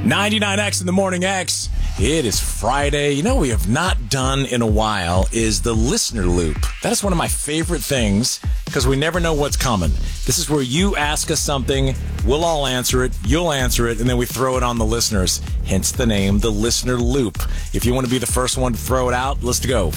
99X in the Morning X. It is Friday. You know what we have not done in a while is the listener loop. That is one of my favorite things because we never know what's coming. This is where you ask us something, we'll all answer it, you'll answer it, and then we throw it on the listeners. Hence the name, the listener loop. If you want to be the first one to throw it out, let's go.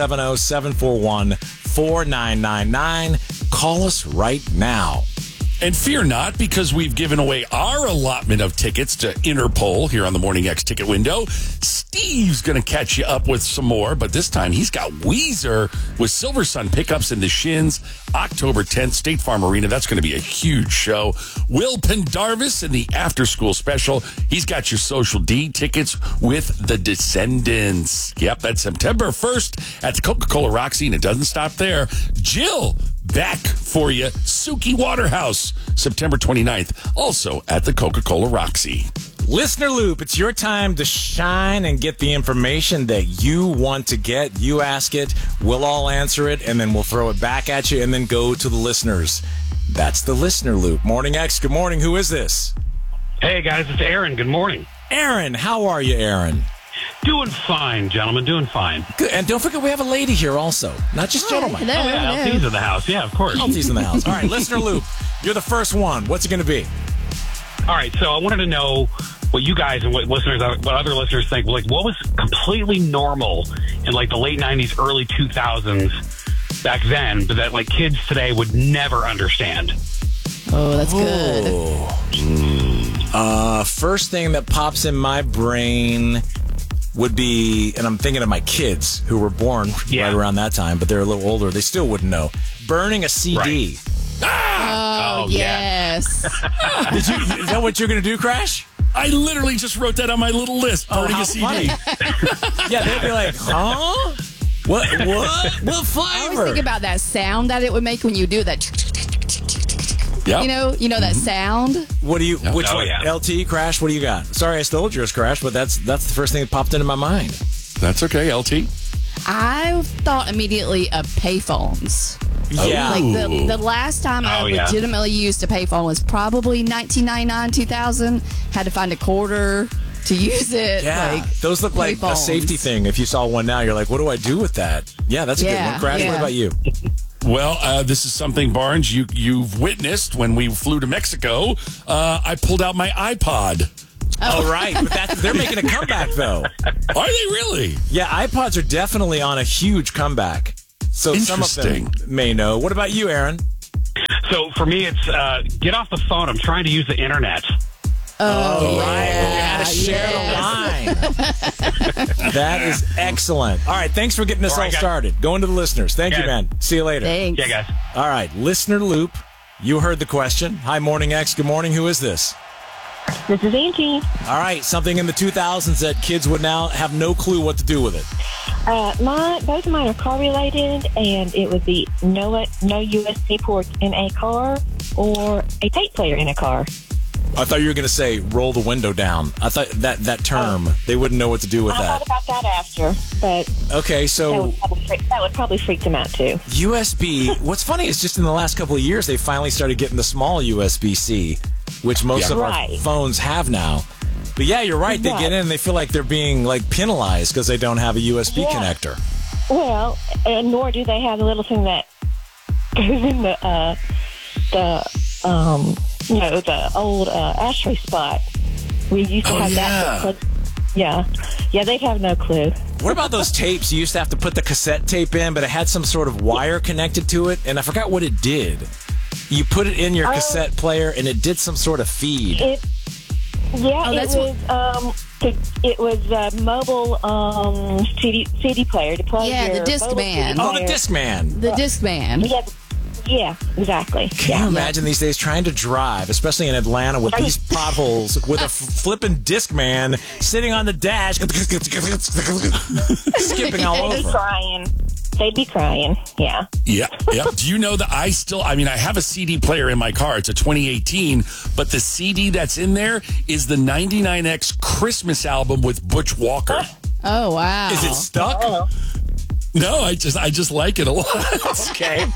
470-741-4999. Call us right now. And fear not, because we've given away our allotment of tickets to Interpol here on the Morning X ticket window. Steve's going to catch you up with some more, but this time he's got Weezer with Silver Sun Pickups in the Shins, October 10th, State Farm Arena. That's going to be a huge show. Will Pendarvis in the After School Special. He's got your Social D tickets with the Descendants. Yep, that's September 1st at the Coca-Cola Roxy, and it doesn't stop there. Jill back for you, Suki Waterhouse, September 29th, also at the Coca-Cola Roxy. Listener Loop, it's your time to shine and get the information that you want to get. You ask it, we'll all answer it, and then we'll throw it back at you and then go to the listeners. That's the Listener Loop. Morning X, good morning. Who is this? Hey, guys, it's Aaron. Good morning. Aaron, how are you, Aaron? Doing fine, gentlemen. Doing fine. Good. And don't forget, we have a lady here also, not just gentlemen. Oh, yeah, LT's in the house. Yeah, of course. LT's in the house. All right, Listener Loop, you're the first one. What's it going to be? All right, so I wanted to know what you guys and what other listeners think. Like, what was completely normal in, like, the late 90s, early 2000s back then, but that, like, kids today would never understand? Oh, that's good. First thing that pops in my brain would be, and I'm thinking of my kids who were born right around that time, but they're a little older. They still wouldn't know. Burning a CD. Right. Oh, yes. Is that what you're going to do, Crash? I literally just wrote that on my little list, burning a CD. Yeah, they'd be like, huh? What flavor? I always think about that sound that it would make when you do that. Yep. You know that sound? What do you, which one? Yeah. LT, Crash, what do you got? Sorry I stole yours, Crash, but that's the first thing that popped into my mind. That's okay, LT. I thought immediately of payphones. Yeah. Like the last time I legitimately used a payphone was probably 1999, 2000. Had to find a quarter to use it. Yeah. Like, those look like a safety thing. If you saw one now, you're like, what do I do with that? Yeah, that's a good one. Crash, what about you? Well, this is something, Barnes, you've witnessed when we flew to Mexico. I pulled out my iPod. Oh, right. But they're making a comeback, though. Are they really? Yeah, iPods are definitely on a huge comeback. So some of them may know. What about you, Aaron? So for me, it's get off the phone. I'm trying to use the internet. Oh, right. yeah. You had to share the line. That is excellent. All right. Thanks for getting us all started. Going to the listeners. Thank you, man. See you later. Thanks. Yeah, guys. All right. Listener Loop. You heard the question. Hi, Morning X. Good morning. Who is this? This is Angie. All right. Something in the 2000s that kids would now have no clue what to do with it. Both of mine are car related, and it would be no USB ports in a car or a tape player in a car. I thought you were going to say roll the window down. I thought that term, they wouldn't know what to do with I that. thought about that after, but Okay, so that would probably freak them out too. USB, what's funny is just in the last couple of years, they finally started getting the small USB-C, which most of our phones have now. But yeah, you're right. They get in and they feel like they're being like penalized because they don't have a USB connector. Well, nor do they have the little thing that goes in the old ashtray spot. We used to have that. Yeah, they'd have no clue. What about those tapes? You used to have to put the cassette tape in, but it had some sort of wire connected to it, and I forgot what it did. You put it in your cassette player, and it did some sort of feed. It was a mobile CD player to play. Yeah, the Discman. Oh, the Discman. The Discman. Yeah, exactly. Can you imagine these days trying to drive, especially in Atlanta with these potholes, with a flipping Discman sitting on the dash, skipping all over? They'd be crying, yeah. Yeah. Do you know that I have a CD player in my car. It's a 2018, but the CD that's in there is the 99X Christmas album with Butch Walker. Oh, wow. Is it stuck? No, I just like it a lot. Okay.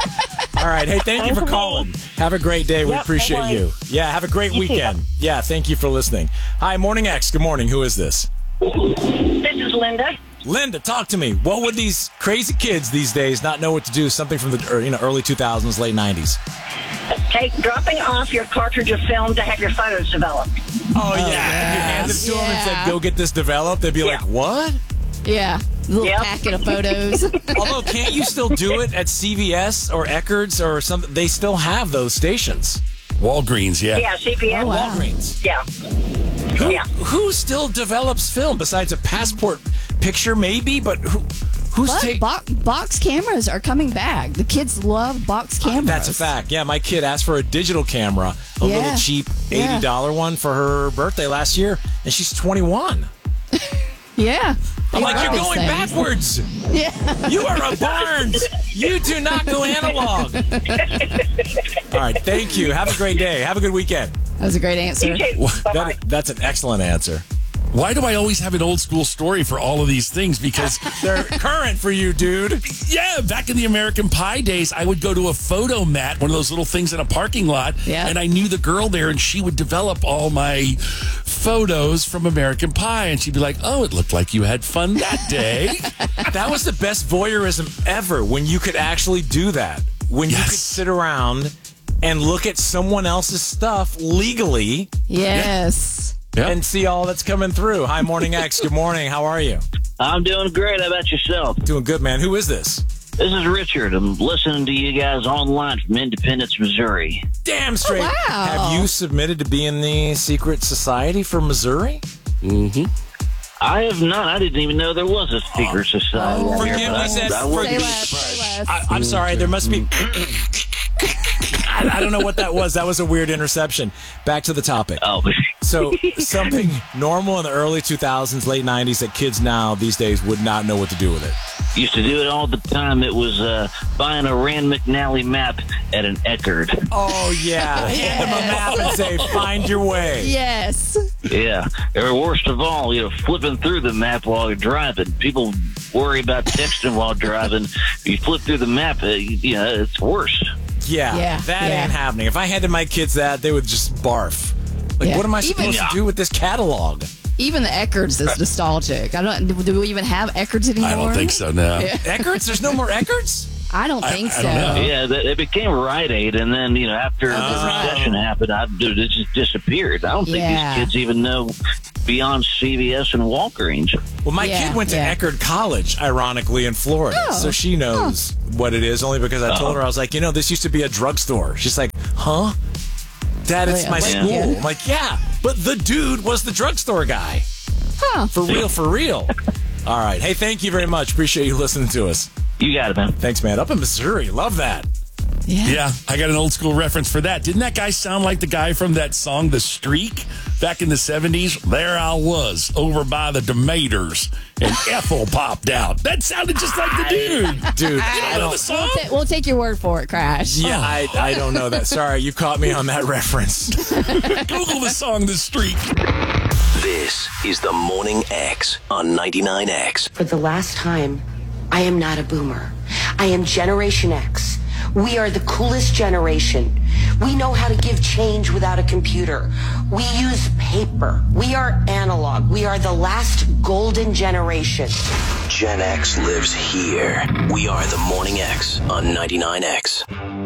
All right. Hey, thank you for calling. Have a great day. We appreciate you. Yeah, have a great weekend. Too. Yeah, thank you for listening. Hi, Morning X. Good morning. Who is this? This is Linda. Linda, talk to me. What would these crazy kids these days not know what to do? Something from the early 2000s, late 90s. Dropping off your cartridge of film to have your photos developed. Oh, yeah. If you handed it to them and said, go get this developed, they'd be like, what? Yeah. A little packet of photos. Although, can't you still do it at CVS or Eckerd's or something? They still have those stations. Walgreens, yeah. Yeah, CPS. Oh, wow. Walgreens. Yeah. Who still develops film besides a passport picture, maybe? But who's taking... box cameras are coming back. The kids love box cameras. That's a fact. Yeah, my kid asked for a digital camera, a little cheap $80 one for her birthday last year, and she's 21. Yeah. I'm like, you're going backwards. Yeah. You are a Barnes. You do not go analog. All right, thank you. Have a great day. Have a good weekend. That was a great answer. That's an excellent answer. Why do I always have an old school story for all of these things? Because they're current for you, dude. Yeah, back in the American Pie days, I would go to a photo mat, one of those little things in a parking lot, and I knew the girl there, and she would develop all my photos from American Pie, and she'd be like, oh, it looked like you had fun that day. That was the best voyeurism ever, when you could actually do that. When you could sit around and look at someone else's stuff legally. Yes. And see all that's coming through. Hi, Morning X. Good morning. How are you? I'm doing great. How about yourself? Doing good, man. Who is this? This is Richard. I'm listening to you guys online from Independence, Missouri. Damn straight. Oh, wow. Have you submitted to be in the secret society for Missouri? Mm-hmm. I have not. I didn't even know there was a secret society. Forgive me, Say less. I'm sorry. There must be... I don't know what that was. That was a weird interception. Back to the topic. Oh. So something normal in the early 2000s, late 90s that kids now these days would not know what to do with it. Used to do it all the time. It was buying a Rand McNally map at an Eckerd. Oh, yeah. Hand them a map and say, find your way. Yes. Yeah. Or worst of all, flipping through the map while you're driving. People worry about texting while driving. If you flip through the map, it's worse. Yeah, that ain't happening. If I handed my kids that, they would just barf. Like, what am I supposed to do with this catalog? Even the Eckerd's is nostalgic. Do we even have Eckerd's anymore? I don't think so, no. Eckerd's? There's no more Eckerd's? I don't think so. I don't know. Yeah, it became Rite Aid, and then, after the recession happened, it just disappeared. I don't think these kids even know beyond CVS and Walgreens. Well, my kid went to Eckerd College, ironically, in Florida, so she knows what it is, only because I told her, I was like, this used to be a drugstore. She's like, huh? Dad, it's my school. I'm like, yeah, but the dude was the drugstore guy. Huh. For real. All right. Hey, thank you very much. Appreciate you listening to us. You got it, man. Thanks, man. Up in Missouri. Love that. Yeah, I got an old school reference for that. Didn't that guy sound like the guy from that song, The Streak, back in the 70s? There I was, over by the tomatoes, and Ethel popped out. That sounded just like the dude. Dude, you don't know the song? We'll take your word for it, Crash. Yeah, I don't know that. Sorry, you caught me on that reference. Google the song, The Streak. This is the Morning X on 99X. For the last time, I am not a boomer. I am Generation X. We are the coolest generation. We know how to give change without a computer. We use paper. We are analog. We are the last golden generation. Gen X lives here. We are the Morning X on 99X.